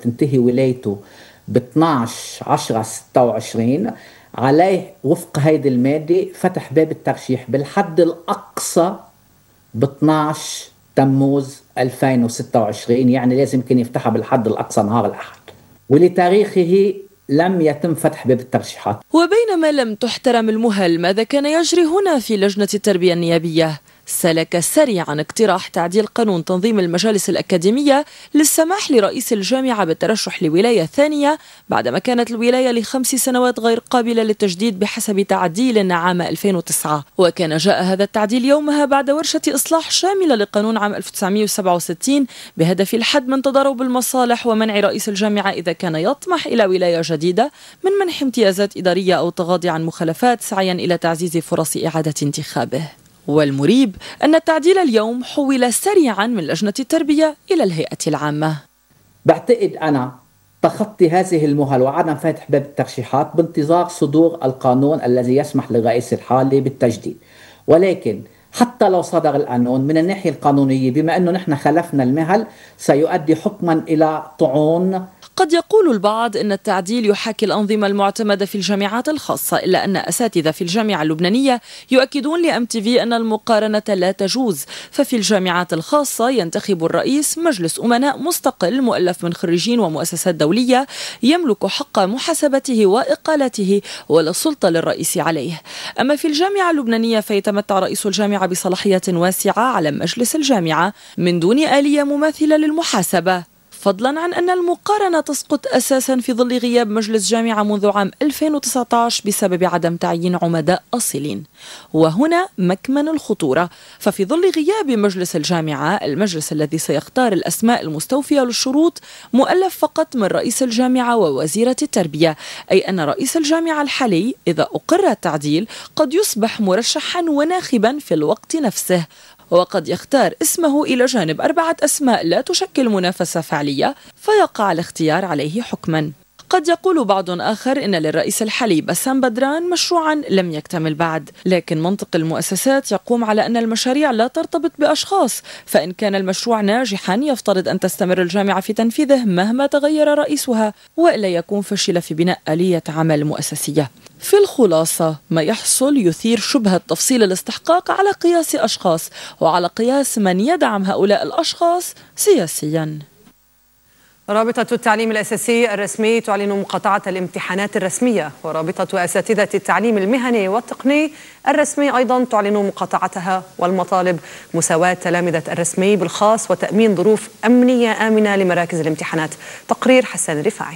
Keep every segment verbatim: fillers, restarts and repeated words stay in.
وتنتهي ولايته ب اثنعش عشرة ستة وعشرين، عليه وفق هيدي المادة فتح باب الترشيح بالحد الأقصى ب اثنعش تموز ألفين وستة وعشرين، يعني لازم كان يفتحها بالحد الأقصى نهار الأحد، ولتاريخه لم يتم فتح باب الترشيحات. وبينما لم تحترم المهل، ماذا كان يجري هنا في لجنة التربية النيابية؟ سلك سريعا اقتراح تعديل قانون تنظيم المجالس الأكاديمية للسماح لرئيس الجامعة بالترشح لولاية ثانية بعدما كانت الولاية لخمس سنوات غير قابلة للتجديد بحسب تعديل عام ألفين وتسعة. وكان جاء هذا التعديل يومها بعد ورشة إصلاح شاملة لقانون عام ألف وتسعمئة وسبعة وستين بهدف الحد من تضارب المصالح ومنع رئيس الجامعة إذا كان يطمح إلى ولاية جديدة من منح امتيازات إدارية أو التغاضي عن مخالفات سعيا إلى تعزيز فرص إعادة انتخابه. والمريب أن التعديل اليوم حول سريعا من لجنة التربية إلى الهيئة العامة. بعتقد أنا تخطي هذه المهل وعدم فتح باب الترشيحات بانتظار صدور القانون الذي يسمح للرئيس الحالي بالتجديد، ولكن حتى لو صدر القانون من الناحية القانونية بما أنه نحن خلفنا المهل سيؤدي حكما إلى طعون. قد يقول البعض أن التعديل يحاكي الأنظمة المعتمدة في الجامعات الخاصة، إلا أن أساتذة في الجامعة اللبنانية يؤكدون لأم تي في أن المقارنة لا تجوز، ففي الجامعات الخاصة ينتخب الرئيس مجلس أمناء مستقل مؤلف من خريجين ومؤسسات دولية يملك حق محاسبته وإقالته ولا سلطة للرئيس عليه. أما في الجامعة اللبنانية فيتمتع رئيس الجامعة بصلاحيات واسعة على مجلس الجامعة من دون آلية مماثلة للمحاسبة، فضلا عن أن المقارنة تسقط أساسا في ظل غياب مجلس جامعة منذ عام ألفين وتسعة عشر بسبب عدم تعيين عمداء أصيلين. وهنا مكمن الخطورة، ففي ظل غياب مجلس الجامعة المجلس الذي سيختار الأسماء المستوفية للشروط مؤلف فقط من رئيس الجامعة ووزيرة التربية، أي أن رئيس الجامعة الحالي إذا أقر التعديل قد يصبح مرشحا وناخبا في الوقت نفسه، وقد يختار اسمه إلى جانب أربعة أسماء لا تشكل منافسة فعلية فيقع الاختيار عليه حكما. قد يقول بعض آخر إن للرئيس الحالي بسام بدران مشروعا لم يكتمل بعد، لكن منطق المؤسسات يقوم على أن المشاريع لا ترتبط بأشخاص، فإن كان المشروع ناجحا يفترض أن تستمر الجامعة في تنفيذه مهما تغير رئيسها، وإلا يكون فشل في بناء آلية عمل مؤسسية. في الخلاصة ما يحصل يثير شبهة تفصيل الاستحقاق على قياس أشخاص وعلى قياس من يدعم هؤلاء الأشخاص سياسيا. رابطة التعليم الأساسي الرسمي تعلن مقاطعة الامتحانات الرسمية، ورابطة أساتذة التعليم المهني والتقني الرسمي أيضا تعلن مقاطعتها، والمطالب مساواة تلامذة الرسمي بالخاص وتأمين ظروف أمنية آمنة لمراكز الامتحانات. تقرير حسان رفاعي.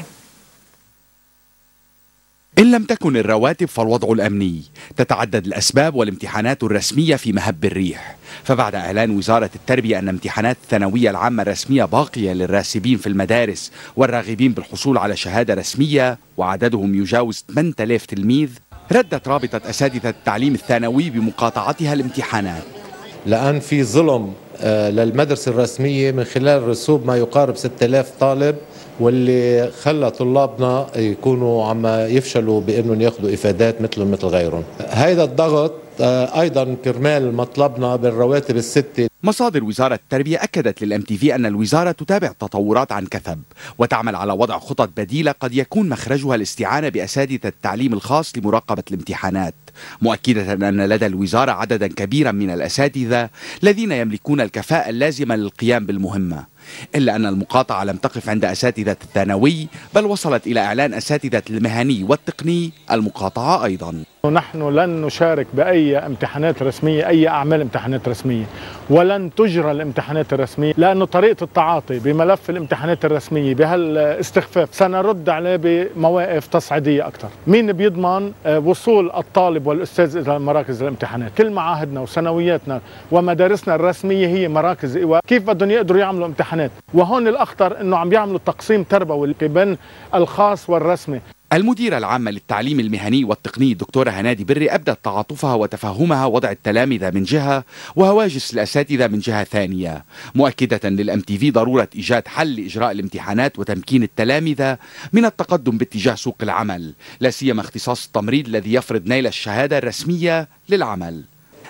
إن لم تكن الرواتب فالوضع الأمني، تتعدد الأسباب والامتحانات الرسمية في مهب الريح. فبعد إعلان وزارة التربية أن امتحانات الثانوية العامة الرسمية باقية للراسبين في المدارس والراغبين بالحصول على شهادة رسمية وعددهم يجاوز ثمانية آلاف تلميذ، ردت رابطة أساتذة التعليم الثانوي بمقاطعتها الامتحانات، لأن في ظلم للمدرسة الرسمية من خلال رسوب ما يقارب ستة آلاف طالب، واللي خلى طلابنا يكونوا عم يفشلوا بأنهم ياخذوا إفادات مثلهم مثل غيرهم. هذا الضغط أيضا كرمال مطلبنا بالرواتب الستة. مصادر وزارة التربية أكدت للأم تي في أن الوزارة تتابع التطورات عن كثب وتعمل على وضع خطط بديلة قد يكون مخرجها الاستعانة بأساتذة التعليم الخاص لمراقبة الامتحانات، مؤكدة أن لدى الوزارة عددا كبيرا من الأساتذة الذين يملكون الكفاءة اللازمة للقيام بالمهمة. إلا أن المقاطعة لم تقف عند أساتذة الثانوي، بل وصلت إلى إعلان أساتذة المهني والتقني المقاطعة أيضا. نحن لن نشارك بأي امتحانات رسمية، أي أعمال امتحانات رسمية، ولن تجرى الامتحانات الرسمية، لأنه طريقة التعاطي بملف الامتحانات الرسمية بهالاستخفاف سنرد عليه بمواقف تصعيدية أكثر. مين بيضمن وصول الطالب والأستاذ إلى مراكز الامتحانات؟ كل معاهدنا وسنوياتنا ومدارسنا الرسمية هي مراكز إيواء، كيف بدهم يقدروا يعملوا امتحانات؟ وهون الأخطر أنه عم يعملوا تقسيم تربوي بين الخاص والرسمي. المديرة العامة للتعليم المهني والتقني الدكتورة هنادي بري أبدت تعاطفها وتفهمها وضع التلامذة من جهة وهواجس الأساتذة من جهة ثانية، مؤكدة للأم تي في ضرورة إيجاد حل لإجراء الامتحانات وتمكين التلامذة من التقدم باتجاه سوق العمل، لا سيما اختصاص التمريض الذي يفرض نيل الشهادة الرسمية للعمل.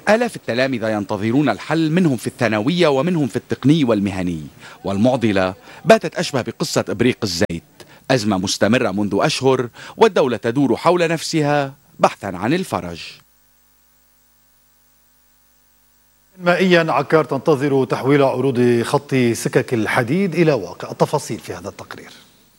آلاف التلامذة ينتظرون الحل، منهم في الثانوية ومنهم في التقني والمهني. والمعضلة باتت أشبه بقصة إبريق الزيت، أزمة مستمرة منذ أشهر والدولة تدور حول نفسها بحثا عن الفرج. مائيا عكار تنتظر تحويل عروض خط سكك الحديد إلى واقع. التفاصيل في هذا التقرير.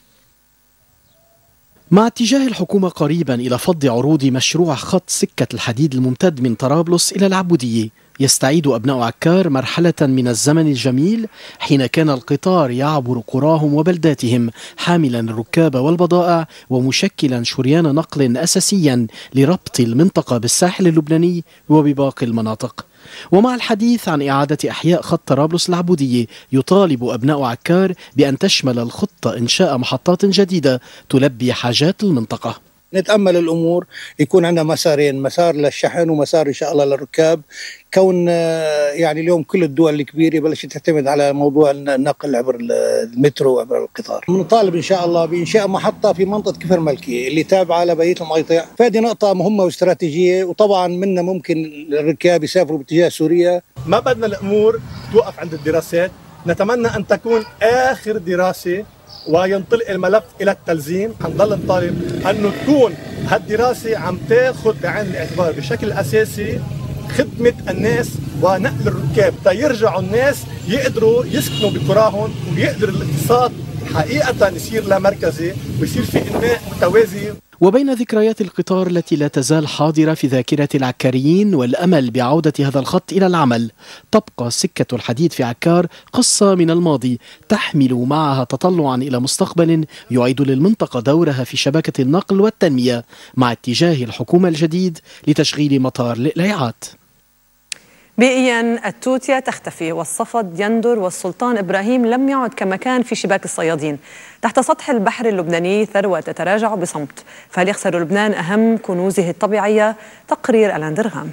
مع اتجاه الحكومة قريبا إلى فض عروض مشروع خط سكة الحديد الممتد من طرابلس إلى العبودية، يستعيد أبناء عكار مرحلة من الزمن الجميل حين كان القطار يعبر قراهم وبلداتهم حاملا الركاب والبضائع ومشكلا شريان نقل أساسيا لربط المنطقة بالساحل اللبناني وبباقي المناطق. ومع الحديث عن إعادة إحياء خط طرابلس العبودية، يطالب أبناء عكار بأن تشمل الخطة إنشاء محطات جديدة تلبي حاجات المنطقة. نتأمل الأمور، يكون عندنا مسارين، مسار للشحن ومسار إن شاء الله للركاب، كون يعني اليوم كل الدول الكبيرة بلشت تعتمد على موضوع النقل عبر المترو وعبر القطار. نطالب إن شاء الله بإنشاء محطة في منطقة كفر ملكية اللي تابعة لبقية المقاطع، فهذه نقطة مهمة واستراتيجية، وطبعا منا ممكن الركاب يسافروا باتجاه سوريا. ما بدنا الأمور توقف عند الدراسات، نتمنى أن تكون آخر دراسة وينطلق الملف إلى التلزيم. حنضل نطالب أنه تكون هالدراسة عم تاخذ بعين الاعتبار بشكل أساسي خدمة الناس ونقل الركاب، تيرجعوا الناس يقدروا يسكنوا بقراهم ويقدر الاقتصاد حقيقة يصير لا مركزي ويصير في إنماء متوازي. وبين ذكريات القطار التي لا تزال حاضرة في ذاكرة العكاريين والأمل بعودة هذا الخط إلى العمل، تبقى سكة الحديد في عكار قصة من الماضي تحمل معها تطلعا إلى مستقبل يعيد للمنطقة دورها في شبكة النقل والتنمية، مع اتجاه الحكومة الجديد لتشغيل مطار الإقلاعات. بيئيا التوتيا تختفي والصفد يندر والسلطان إبراهيم لم يعد كما كان في شباك الصيادين. تحت سطح البحر اللبناني ثروة تتراجع بصمت، فهل يخسر لبنان أهم كنوزه الطبيعية؟ تقرير الأندرغام.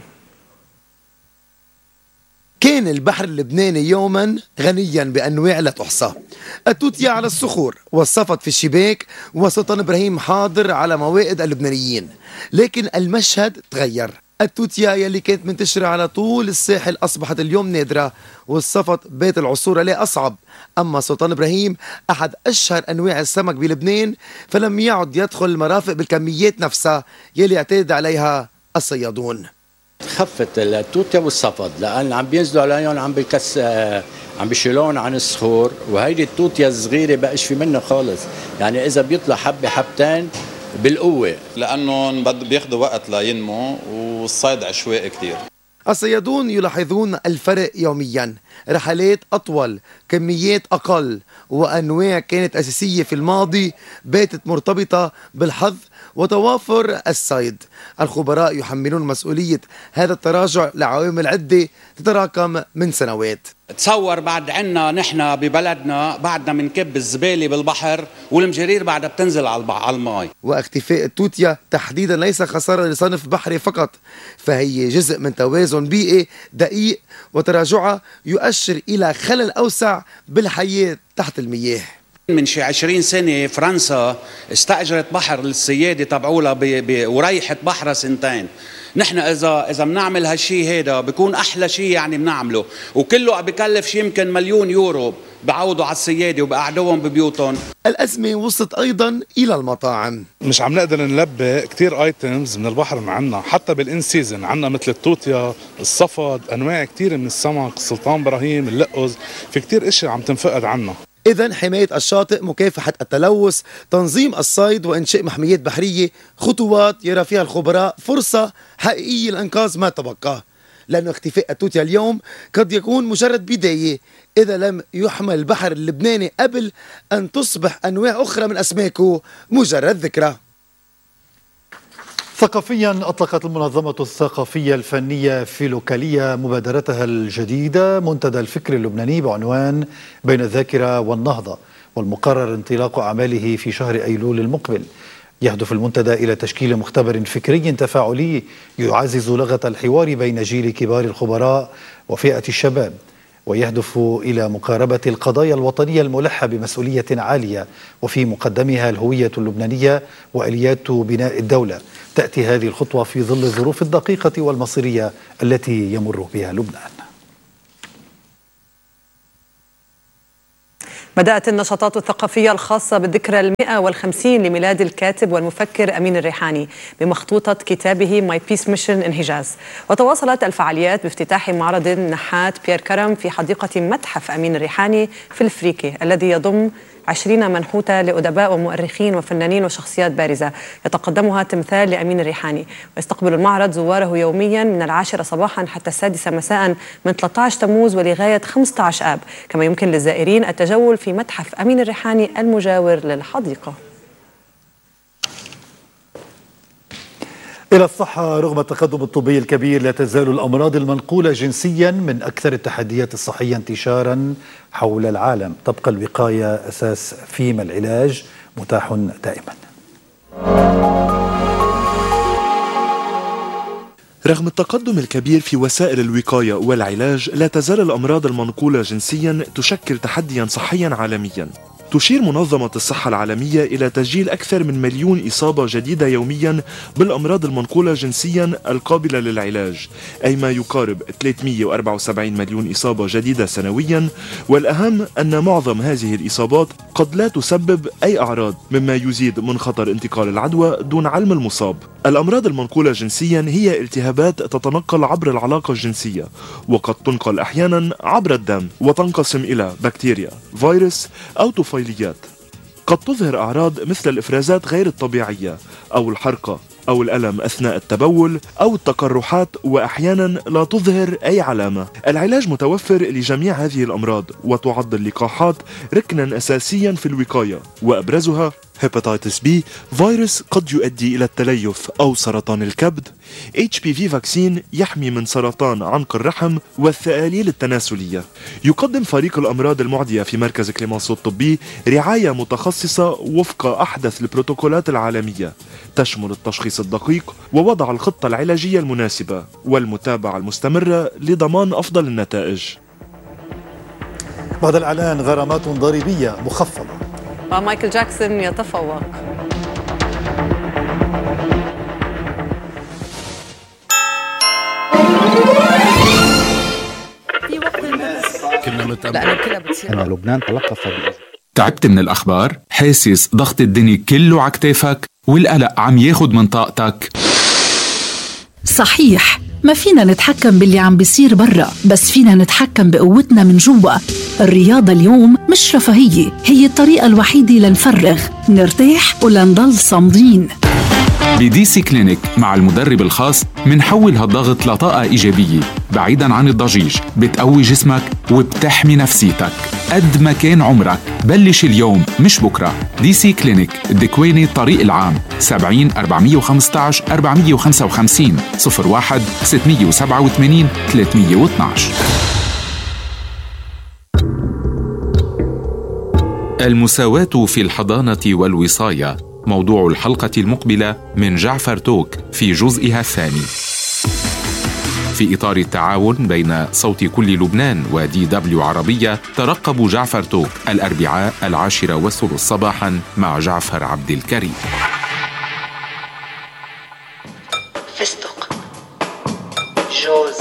كان البحر اللبناني يوما غنيا بأنواع لا تحصى، التوتيا على الصخور والصفد في الشباك وسلطان إبراهيم حاضر على موائد اللبنانيين، لكن المشهد تغير. التوتيا يلي كانت منتشرة على طول الساحل أصبحت اليوم نادرة، والصفد بيت العصور عليه أصعب. أما سلطان إبراهيم أحد أشهر أنواع السمك بلبنان، فلم يعد يدخل المرافق بالكميات نفسها يلي اعتاد عليها الصيادون. خفت التوتيا والصفد لأن عم بينزلوا عليهم عم بيكس عم بيشيلون عن الصخور، وهيدي التوتيا الصغيرة بقاش في منها خالص، يعني إذا بيطلع حبة حبتين بالقوة لأنهم بياخدوا وقت لينمو والصيد عشوائي كتير. الصيادون يلاحظون الفرق يوميا، رحلات أطول، كميات أقل، وأنواع كانت أساسية في الماضي باتت مرتبطة بالحظ وتوافر الصيد. الخبراء يحملون مسؤولية هذا التراجع لعوامل عدة تتراكم من سنوات. تصور بعد عنا نحن ببلدنا بعدنا منكب الزبالة بالبحر والمجارير بعدها بتنزل على الماء. واختفاء التوتيا تحديدا ليس خسارة لصنف بحري فقط، فهي جزء من توازن بيئي دقيق، وتراجعها يؤشر إلى خلل أوسع بالحياة تحت المياه. من شي عشرين سنة فرنسا استأجرت بحر للسيادة تبعولها وريحت بحرها سنتين. نحن إذا إذا بنعمل هالشي هيدا بيكون أحلى شي يعني بنعمله، وكله بكلف شي يمكن مليون يورو بعوضوا على السيادة وبقعدوهم ببيوتهم. الأزمة وصلت أيضا إلى المطاعم، مش عم نقدر نلبي كتير ايتمز من البحر معنا، حتى بالإن سيزن عنا مثل التوتيا، الصفد، أنواع كتير من السمك، السلطان إبراهيم، اللقز، في كتير إشياء عم تنفقد عنا. إذن حماية الشاطئ، مكافحة التلوث، تنظيم الصيد وإنشاء محميات بحرية، خطوات يرى فيها الخبراء فرصة حقيقية لإنقاذ ما تبقى، لأن اختفاء التوتيا اليوم قد يكون مجرد بداية إذا لم يحمل البحر اللبناني قبل أن تصبح أنواع أخرى من أسماكه مجرد ذكرى. ثقافيا، أطلقت المنظمة الثقافية الفنية فيلوكالية مبادرتها الجديدة منتدى الفكر اللبناني بعنوان بين الذاكرة والنهضة، والمقرر انطلاق أعماله في شهر أيلول المقبل. يهدف المنتدى إلى تشكيل مختبر فكري تفاعلي يعزز لغة الحوار بين جيل كبار الخبراء وفئة الشباب. ويهدف إلى مقاربة القضايا الوطنية الملحة بمسؤولية عالية وفي مقدمها الهوية اللبنانية وآليات بناء الدولة. تأتي هذه الخطوة في ظل الظروف الدقيقة والمصيرية التي يمر بها لبنان. بدأت النشاطات الثقافية الخاصة بالذكرى المئة والخمسين لميلاد الكاتب والمفكر أمين الريحاني بمخطوطة كتابه My Peace Mission انحجاز. وتواصلت الفعاليات بافتتاح معرض النحات بيير كرم في حديقة متحف أمين الريحاني في الفريكي الذي يضم عشرين منحوتة لأدباء ومؤرخين وفنانين وشخصيات بارزة يتقدمها تمثال لأمين الريحاني. ويستقبل المعرض زواره يوميا من العاشرة صباحا حتى السادسة مساء من ثلاثة عشر تموز ولغاية خمسة عشر آب. كما يمكن للزائرين التجول في متحف أمين الريحاني المجاور للحديقة. إلى الصحة. رغم التقدم الطبي الكبير لا تزال الأمراض المنقولة جنسيا من أكثر التحديات الصحية انتشارا حول العالم. تبقى الوقاية أساس فيما العلاج متاح دائما. رغم التقدم الكبير في وسائل الوقاية والعلاج لا تزال الأمراض المنقولة جنسيا تشكل تحديا صحيا عالميا. تشير منظمة الصحة العالمية إلى تسجيل أكثر من مليون إصابة جديدة يوميا بالأمراض المنقولة جنسيا القابلة للعلاج، أي ما يقارب ثلاثمئة وأربعة وسبعين مليون إصابة جديدة سنويا. والأهم أن معظم هذه الإصابات قد لا تسبب أي أعراض، مما يزيد من خطر انتقال العدوى دون علم المصاب. الأمراض المنقولة جنسيا هي التهابات تتنقل عبر العلاقة الجنسية، وقد تنقل أحيانا عبر الدم وتنقسم إلى بكتيريا، فيروس أو طفيليات. قد تظهر أعراض مثل الإفرازات غير الطبيعية أو الحرقة أو الألم أثناء التبول أو التقرحات، وأحيانا لا تظهر أي علامة. العلاج متوفر لجميع هذه الأمراض، وتعد اللقاحات ركنا أساسيا في الوقاية، وأبرزها هيباتيتس بي، فيروس قد يؤدي إلى التليف أو سرطان الكبد. إتش بي في فاكسين يحمي من سرطان عنق الرحم والثآليل التناسلية. يقدم فريق الأمراض المعدية في مركز كليمانسو الطبي رعاية متخصصة وفق أحدث البروتوكولات العالمية، تشمل التشخيص الدقيق ووضع الخطة العلاجية المناسبة والمتابعة المستمرة لضمان أفضل النتائج. بعد الإعلان غرامات ضريبية مخفضة. ومايكل جاكسون يتفوق. أنا لبنان تلقف. تعبت من الأخبار؟ حاسس ضغط الدنيا كله عكتافك والقلق عم ياخد من طاقتك؟ صحيح، ما فينا نتحكم باللي عم بيصير برا، بس فينا نتحكم بقوتنا من جوا. الرياضة اليوم مش رفاهية، هي الطريقة الوحيدة لنفرغ، نرتاح ولنضل صامدين. بدي سي كلينيك مع المدرب الخاص منحول هالضغط لطاقة إيجابية بعيداً عن الضجيج، بتقوي جسمك وبتحمي نفسيتك قد ما كان عمرك. بلش اليوم مش بكرة. دي سي كلينيك الدكواني طريق العام سبعين أربعمئة وخمسة عشر أربعمئة وخمسة وخمسين صفر واحد ستمئة وسبعة وثمانين ثلاثمئة واثني عشر. المساواة في الحضانة والوصاية موضوع الحلقة المقبلة من جعفر توك في جزئها الثاني. في إطار التعاون بين صوت كل لبنان ودي دبليو عربية، ترقبوا جعفر توك الأربعاء العاشرة والثلث صباحا مع جعفر عبد الكريم. فستق، جوز،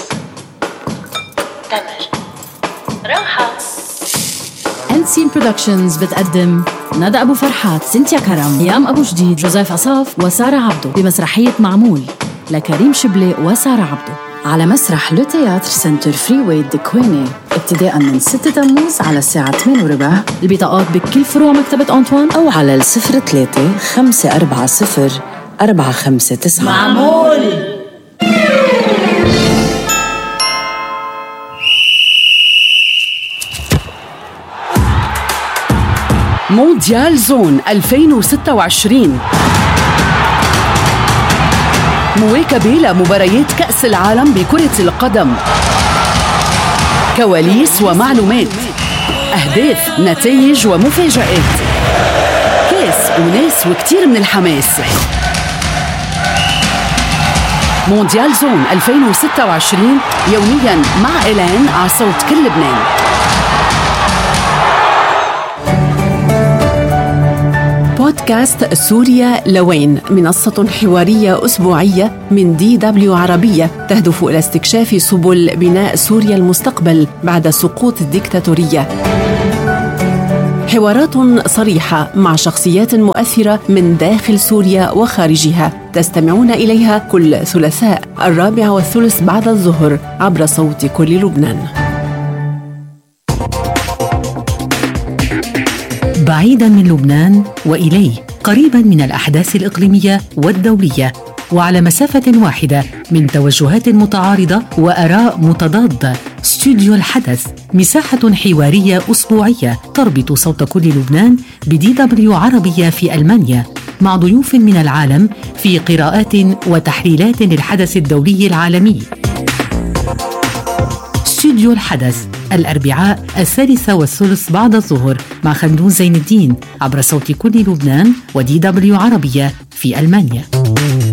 تمر، روحة. أنسين برودكشنز بتقدم ندى أبو فرحات، سنتيا كرم، يام أبو جديد، جوزيف أصاف وسارة عبدو بمسرحية معمول لكريم شبلي وسارة عبدو على مسرح لو تياتر سنتر فري واي دكويني ابتداء من ستة تموز على الساعة ثمانية وربع. البطاقات بكل فروع مكتبة أنطوان أو على الصفر ثلاثة خمسة أربعة صفر أربعة خمسة تسعة. معمول. مونديال زون ألفين وستة وعشرين، مواكبة لمباريات كأس العالم بكرة القدم، كواليس ومعلومات، أهداف، نتائج ومفاجآت، كاس وناس وكتير من الحماس. مونديال زون ألفين وستة وعشرين يوميا مع إيلين على صوت كل لبنان. بودكاست سوريا لوين، منصة حوارية أسبوعية من دي دبليو عربية تهدف إلى استكشاف سبل بناء سوريا المستقبل بعد سقوط الديكتاتورية. حوارات صريحة مع شخصيات مؤثرة من داخل سوريا وخارجها، تستمعون إليها كل ثلاثاء الرابع والثلث بعد الظهر عبر صوت كل لبنان. بعيداً من لبنان وإليه، قريباً من الأحداث الإقليمية والدولية، وعلى مسافة واحدة من توجهات متعارضة وآراء متضادة. استوديو الحدث، مساحة حوارية أسبوعية تربط صوت كل لبنان بدي دبليو عربية في ألمانيا، مع ضيوف من العالم في قراءات وتحليلات للحدث الدولي العالمي. استوديو الحدث الأربعاء الثالثة والثلث بعد الظهر مع خندون زين الدين عبر صوت كل لبنان ودي دبليو عربية في ألمانيا.